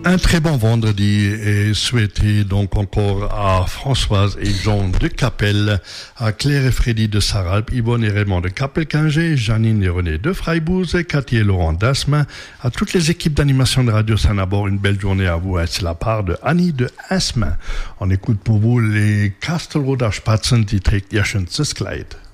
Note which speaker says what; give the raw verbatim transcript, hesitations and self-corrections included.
Speaker 1: Un très bon vendredi et souhaité donc encore à Françoise et Jean de Capelle, à Claire et Freddy de Saralpe, Yvonne et Raymond de Capelle-Quingé, Janine et René de Freibourg, Cathy et Laurent d'Asmin, à toutes les équipes d'animation de Radio Saint-Nabor, une belle journée à vous. C'est la part de Annie de Asmin. On écoute pour vous les Kastelroder Spatzen, die trägt ihr schönstes Kleid.